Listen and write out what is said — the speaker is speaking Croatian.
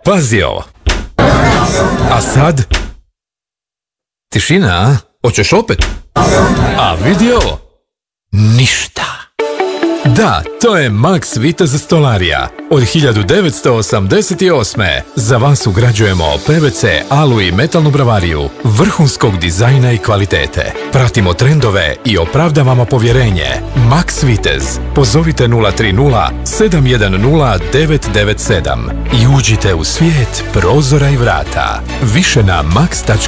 Pazi ovo. A sad? Tišina, a? Hoćeš opet? A vidi ovo. Ništa. Da, to je Max Vitez stolarija. Od 1988. Za vas ugrađujemo PVC, alu i metalnu bravariju vrhunskog dizajna i kvalitete. Pratimo trendove i opravdavamo povjerenje. Max Vitez. Pozovite 030 710 997 i uđite u svijet prozora i vrata. Više na max.com.